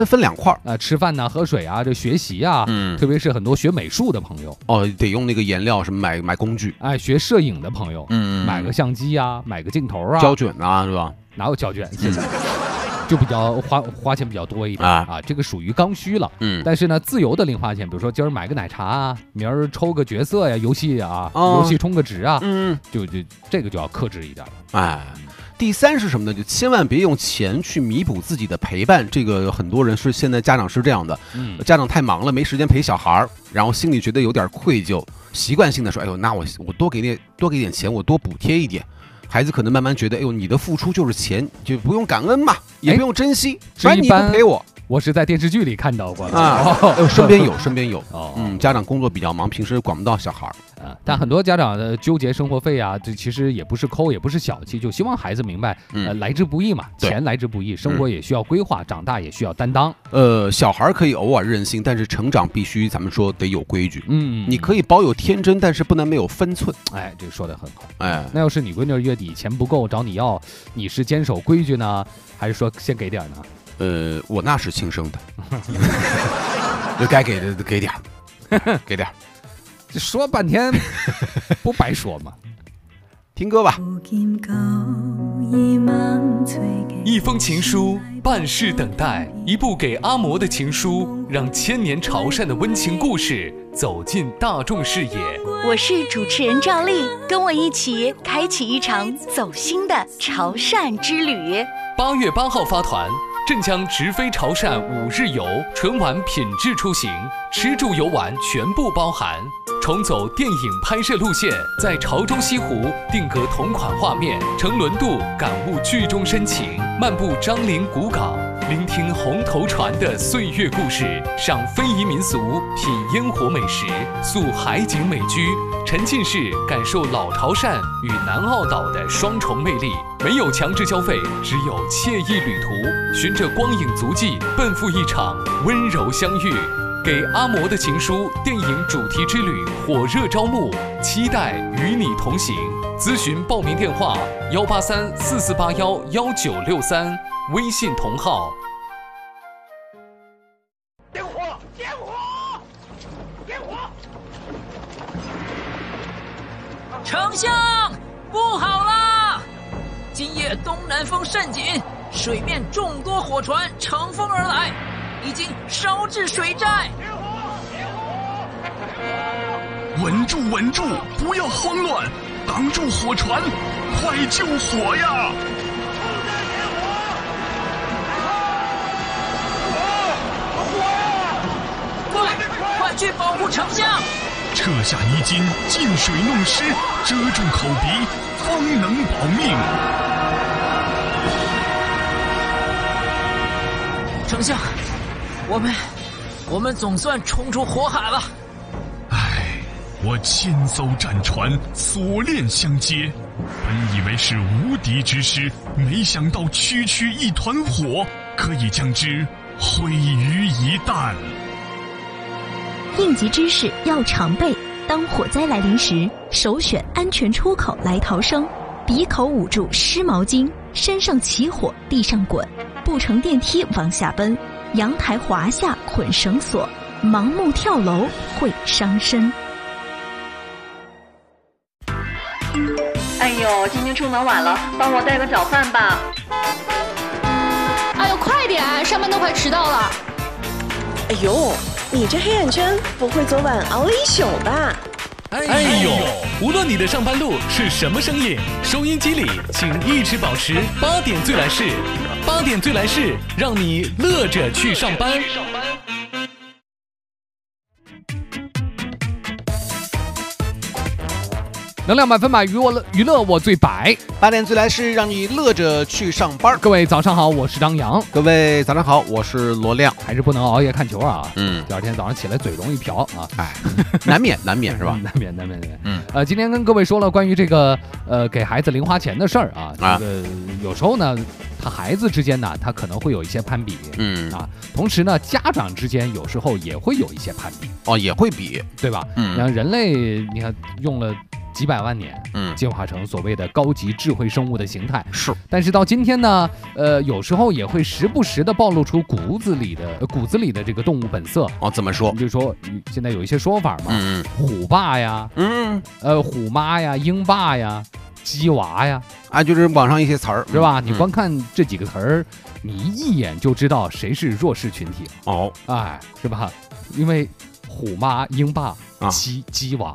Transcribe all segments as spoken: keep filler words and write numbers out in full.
分两块呃，吃饭呐、喝水啊，这学习啊， 嗯， 特别是很多学美术的朋友， 哦，得用那个颜料什么买买工具， 哎，学摄影的朋友， 嗯， 买个相机啊，买个镜头啊， 胶卷啊，是吧？ 哪有胶卷？现在就比较花花钱比较多一点啊, 啊，这个属于刚需了。 嗯， 但是呢，自由的零花钱，比如说今儿买个奶茶啊，明儿抽个角色呀，游戏啊，哦、游戏充个值啊， 嗯， 就就这个就要克制一点了。 哎。第三是什么呢？就千万别用钱去弥补自己的陪伴。这个很多人是现在家长是这样的，嗯，家长太忙了，没时间陪小孩，然后心里觉得有点愧疚，习惯性的说：“哎呦，那我我多给点多给点钱，我多补贴一点。”孩子可能慢慢觉得：“哎呦，你的付出就是钱，就不用感恩嘛，也不用珍惜，反正你不陪我。” 我是在电视剧里看到过的啊，哦、身边有，身边有。 哦， 嗯，家长工作比较忙，平时管不到小孩啊。但很多家长的纠结生活费啊，这其实也不是抠，也不是小气，就希望孩子明白， 嗯、 呃，来之不易嘛，钱来之不易，生活也需要规划，嗯、长大也需要担当。 呃，小孩可以偶尔任性，但是成长必须咱们说得有规矩。 嗯， 你可以保有天真，但是不能没有分寸。 哎，这个说得很好。 哎， 那要是你闺女月底钱不够找你要，你是坚守规矩呢，还是说先给点呢？ 呃，我那是亲生的，就该给的给点给点这说半天不白说吗？ 听歌吧。 一封情书，半世等待，一部给阿嬷的情书，让千年潮汕的温情故事走进大众视野。 我是主持人赵丽，跟我一起开启一场走心的潮汕之旅。 八月八号发团。镇江直飞潮汕五日游，纯玩品质出行，吃住游玩全部包含。重走电影拍摄路线，在潮州西湖定格同款画面，乘轮渡感悟剧中深情，漫步樟林古港，聆听红头船的岁月故事，赏非遗民俗，品烟火美食，溯海景美居，沉浸式感受老潮汕与南澳岛的双重魅力。没有强制消费，只有惬意旅途，循着光影足迹，奔赴一场温柔相遇。给阿嬷的情书电影主题之旅火热招募，期待与你同行。咨询报名电话：幺八三四四八幺幺九六三，微信同号。 点火！点火！点火！ 丞相，不好啦！今夜东南风甚紧，水面众多火船乘风而来，已经烧至水寨。 稳住，稳住，不要慌乱，挡住火船，快救火呀！ 快，快去保护丞相！ 撤下衣襟，进水弄湿，遮住口鼻，方能保命。 丞相，我们我们总算冲出火海了。 唉，我千艘战船锁链相接，本以为是无敌之师，没想到区区一团火可以将之毁于一旦。 应急知识要常备，当火灾来临时，首选安全出口来逃生，鼻口捂住湿毛巾，身上起火地上滚，不乘电梯往下奔，阳台滑下捆绳索，盲目跳楼会伤身。 哎呦，今天出门晚了，帮我带个早饭吧。 哎呦，快点，上班都快迟到了。 哎呦，你这黑眼圈不会昨晚熬了一宿吧？ 哎呦，无论你的上班路是什么声音，收音机里请一直保持八点最来事，八点最来事，让你乐着去上班。 能量满分满，娱乐娱乐我最百。 八点最来是让你乐着去上班。 各位早上好，我是张扬。 各位早上好，我是罗亮。 还是不能熬夜看球啊。 嗯， 第二天早上起来嘴容易瓢啊。 哎，难免难免是吧？ 难免难免难免。 嗯， 呃，今天跟各位说了关于这个呃给孩子零花钱的事儿啊。这个有时候呢，他孩子之间呢，他可能会有一些攀比。 嗯啊，同时呢，家长之间有时候也会有一些攀比。 哦，也会比， 对吧？ 嗯， 然后人类你看用了几几百万年， 嗯， 进化成所谓的高级智慧生物的形态。 是， 但是到今天呢，呃，有时候也会时不时的暴露出骨子里的、呃、骨子里的这个动物本色。 哦，怎么说？ 就是说，现在有一些说法嘛， 嗯， 虎爸呀， 嗯， 呃，虎妈呀，鹰爸呀。鸡娃呀， 啊，就是网上一些词儿， 是吧？你光看这几个词儿，你一眼就知道谁是弱势群体哦， 哎，是吧？因为虎妈、鹰爸、鸡鸡娃，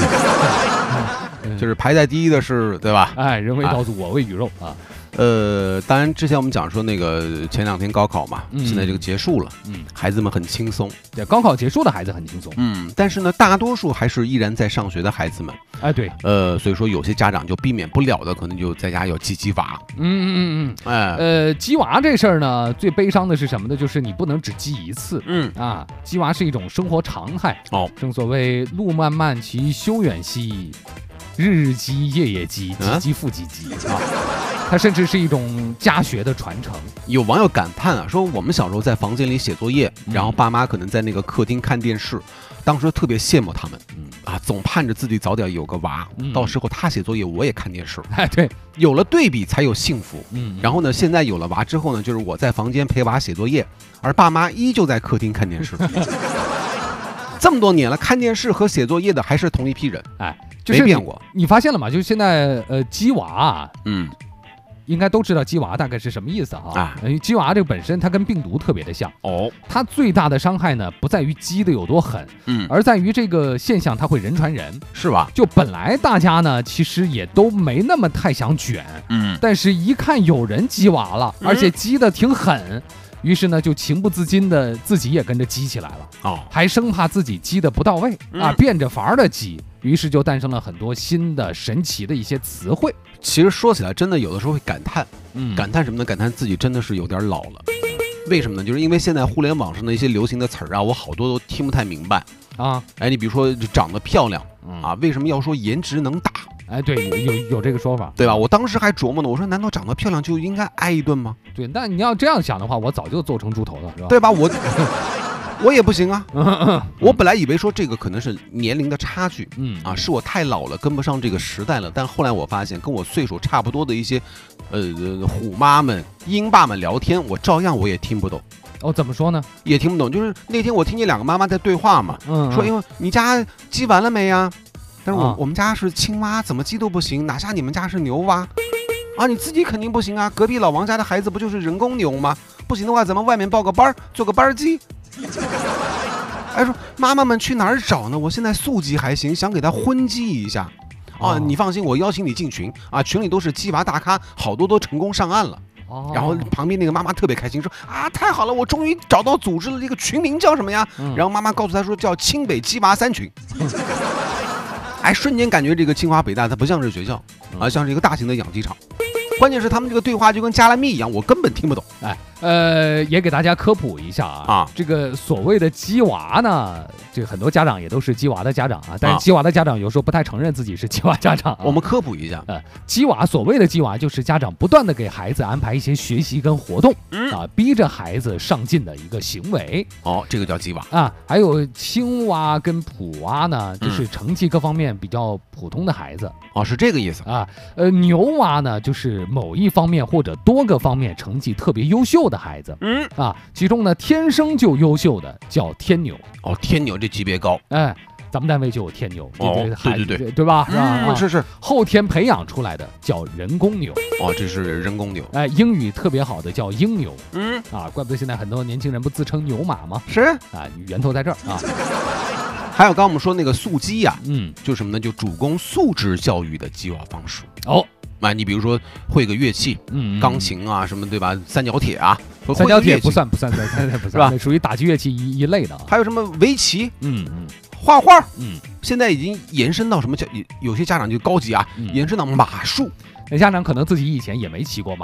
就是排在第一的是，对吧？ 哎，人为刀俎，我为鱼肉啊。 呃，当然，之前我们讲说那个前两天高考嘛， 嗯、 现在这个结束了， 嗯， 孩子们很轻松。 对，高考结束的孩子很轻松， 嗯，但是呢，大多数还是依然在上学的孩子们， 哎，对， 呃，所以说有些家长就避免不了的，可能就在家要鸡鸡娃。 嗯嗯嗯嗯， 哎， 呃，鸡娃这事儿呢，最悲伤的是什么呢？就是你不能只鸡一次， 嗯啊，鸡娃是一种生活常态。 哦， 正所谓路漫漫其修远兮，日日积夜夜积，积积复积积啊。它甚至是一种家学的传承。 有网友感叹啊，说我们小时候在房间里写作业， 嗯、 然后爸妈可能在那个客厅看电视，当时特别羡慕他们， 嗯啊，总盼着自己早点有个娃， 嗯、 到时候他写作业，我也看电视。 哎，对， 有了对比才有幸福。 嗯， 然后呢，现在有了娃之后呢，就是我在房间陪娃写作业，而爸妈依旧在客厅看电视。这么多年了，看电视和写作业的还是同一批人， 哎，就是、 没变过。 你发现了吗？就是现在呃，鸡娃啊， 嗯。 应该都知道鸡娃大概是什么意思哈啊？ 因为鸡娃这个本身它跟病毒特别的像哦， 它最大的伤害呢不在于鸡的有多狠， 嗯， 而在于这个现象它会人传人， 是吧？ 就本来大家呢其实也都没那么太想卷， 嗯， 但是一看有人鸡娃了，而且鸡的挺狠，于是呢就情不自禁的自己也跟着鸡起来了， 哦， 还生怕自己鸡的不到位、嗯、啊，变着法儿的鸡。于是就诞生了很多新的神奇的一些词汇。 其实说起来，真的有的时候会感叹， 嗯， 感叹什么呢？感叹自己真的是有点老了。为什么呢？就是因为现在互联网上的一些流行的词儿啊，我好多都听不太明白啊。 哎，你比如说长得漂亮、嗯、啊，为什么要说颜值能打？ 哎，对，有有有这个说法， 对吧？我当时还琢磨呢，我说难道长得漂亮就应该挨一顿吗？ 对，但你要这样想的话，我早就做成猪头了，是吧？ 对吧？我。我也不行啊，我本来以为说这个可能是年龄的差距， 嗯啊，是我太老了，跟不上这个时代了。但后来我发现，跟我岁数差不多的一些，呃，虎妈们、鹰爸们聊天，我照样我也听不懂。 哦，怎么说呢？ 也听不懂。就是那天我听见两个妈妈在对话嘛， 嗯， 说，因为你家鸡完了没呀？但是我、 啊、 我们家是青蛙，怎么鸡都不行，哪像你们家是牛蛙？啊，你自己肯定不行啊！隔壁老王家的孩子不就是人工牛吗？不行的话，咱们外面报个班，做个班鸡。哎，说妈妈们去哪儿找呢？我现在素鸡还行，想给他荤鸡一下。啊， 哦、 你放心，我邀请你进群啊，群里都是鸡娃大咖，好多都成功上岸了。 哦、 然后旁边那个妈妈特别开心，说啊，太好了，我终于找到组织了，这个群名叫什么呀？ 嗯、 然后妈妈告诉他说叫清北鸡娃三群。哎，瞬间感觉这个清华北大它不像是学校，而、啊、像是一个大型的养鸡场。关键是他们这个对话就跟加了密一样，我根本听不懂。 哎，呃，也给大家科普一下啊， 啊这个所谓的鸡娃呢，这个很多家长也都是鸡娃的家长啊，但是鸡娃的家长有时候不太承认自己是鸡娃家长、啊。 我们科普一下， 呃，鸡娃所谓的鸡娃就是家长不断的给孩子安排一些学习跟活动， 嗯啊，逼着孩子上进的一个行为。 哦，这个叫鸡娃啊。还有青蛙跟普蛙呢，就是成绩各方面比较普通的孩子。 哦，是这个意思啊。呃，牛蛙呢，就是某一方面或者多个方面成绩特别优秀的孩子。 嗯啊，其中呢，天生就优秀的叫天牛。 哦，天牛这级别高。 哎，咱们单位就有天牛。 哦， 对对对对， 对吧？是吧？ 嗯，是是。 后天培养出来的叫人工牛。 哦，这是人工牛。 哎，英语特别好的叫英牛。 嗯啊，怪不得现在很多年轻人不自称牛马吗？ 是啊，源头在这儿啊。 还有刚刚我们说那个素鸡呀、啊， 嗯， 就什么呢？就主攻素质教育的鸡娃方式。 哦， 啊，你比如说会个乐器， 嗯， 钢琴啊，什么对吧？三角铁啊， 三角铁不算，不算，三角铁不算， 是吧？ 那属于打击乐器一一类的啊。 还有什么围棋？ 嗯嗯， 画画， 嗯， 现在已经延伸到什么叫？有些家长就高级啊， 嗯、 延伸到马术。 那家长可能自己以前也没骑过马。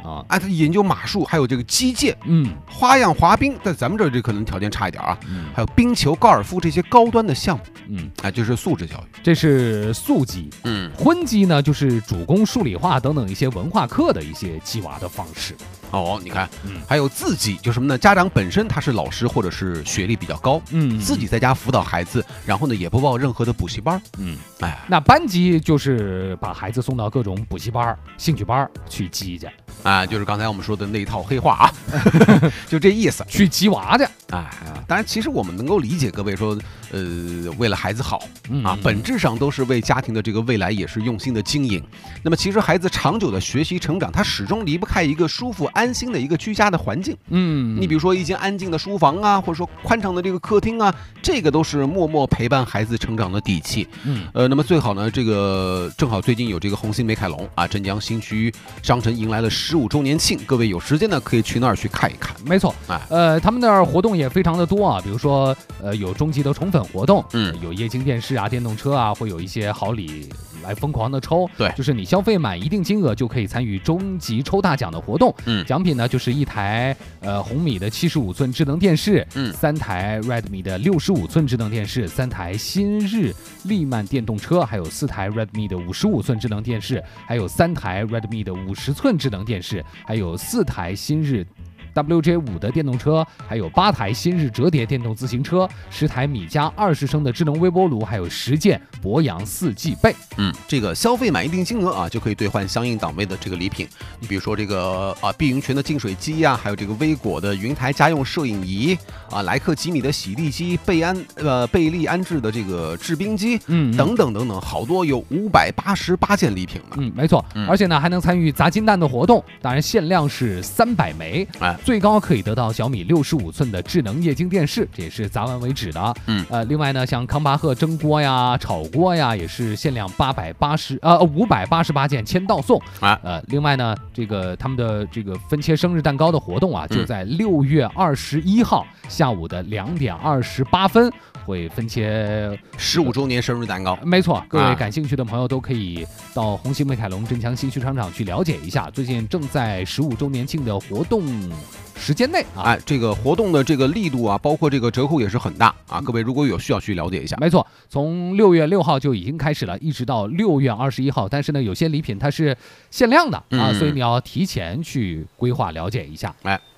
啊， 啊，他研究马术，还有这个击剑， 嗯， 花样滑冰，在咱们这儿这可能条件差一点啊， 嗯， 还有冰球、高尔夫这些高端的项目， 嗯， 啊，就是素质教育， 这是素级， 嗯， 荤级呢就是主攻数理化等等一些文化课的一些激娃的方式。 哦，你看， 嗯， 还有自己就什么呢？家长本身他是老师或者是学历比较高， 嗯， 自己在家辅导孩子，然后呢也不报任何的补习班， 嗯， 哎， 那班级就是把孩子送到各种补习班、兴趣班去激去， 啊，就是刚才我们说的那一套黑话啊，就这意思， 去激娃去。 哎，当然，其实我们能够理解各位说，呃，为了孩子好啊，本质上都是为家庭的这个未来也是用心的经营。那么，其实孩子长久的学习成长，他始终离不开一个舒服安心的一个居家的环境。 嗯， 你比如说一间安静的书房啊，或者说宽敞的这个客厅啊，这个都是默默陪伴孩子成长的底气。 嗯， 呃，那么最好呢，这个正好最近有这个红星美凯龙啊，镇江新区商城迎来了十五周年庆，各位有时间呢可以去那儿去看一看。 没错， 哎， 呃，他们那儿活动也非常的多啊，比如说呃有终极的宠粉活动， 嗯， 有液晶电视啊、电动车啊，会有一些好礼来疯狂的抽。 对， 就是你消费满一定金额就可以参与终极抽大奖的活动。 嗯， 奖品呢就是一台呃红米的七十五寸智能电视， 嗯， 三台 Redmi 的六十五寸智能电视，三台新日利曼电动车，还有四台 Redmi 的五十五寸智能电视，还有三台 Redmi 的五十寸智能电视，还有四台新日W J 五的电动车，还有八台新日折叠电动自行车，十台米家二十升的智能微波炉，还有十件博洋四季被。 嗯，这个消费满一定金额啊，就可以兑换相应档位的这个礼品。你比如说这个啊，碧云泉的净水机呀、啊，还有这个微果的云台家用摄影仪啊，莱克吉米的洗地机，贝安呃贝利安制的这个制冰机， 嗯， 等等等等，好多有五百八十八件礼品呢。 嗯，没错， 嗯、 而且呢还能参与砸金蛋的活动，当然限量是三百枚， 哎。 最高可以得到小米六十五寸的智能液晶电视，这也是砸完为止的。 嗯， 呃，另外呢，像康巴赫蒸锅呀、炒锅呀，也是限量八百八十呃五百八十八件签到送。 啊， 呃，另外呢，这个他们的这个分切生日蛋糕的活动啊，就在六月二十一号下午的两点二十八分。会分切十五周年生日蛋糕， 没错，各位感兴趣的朋友都可以到红星美凯龙镇强新区商场去了解一下，最近正在十五周年庆的活动时间内啊， 哎，这个活动的这个力度啊，包括这个折扣也是很大啊，各位如果有需要去了解一下。 没错，从六月六号就已经开始了，一直到六月二十一号，但是呢，有些礼品它是限量的啊， 嗯、 所以你要提前去规划了解一下。 哎。